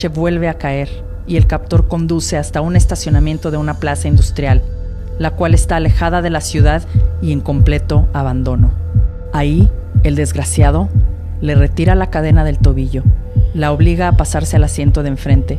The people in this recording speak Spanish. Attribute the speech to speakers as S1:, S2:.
S1: vuelve a caer y el captor conduce hasta un estacionamiento de una plaza industrial, la cual está alejada de la ciudad y en completo abandono. Ahí, el desgraciado le retira la cadena del tobillo, la obliga a pasarse al asiento de enfrente